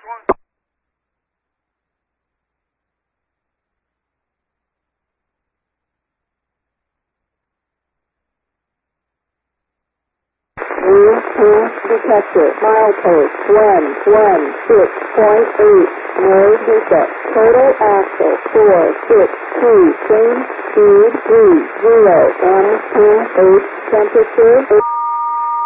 Detector, milepost 116.8, no defect, total axle 462, change speed 30, M28, temperature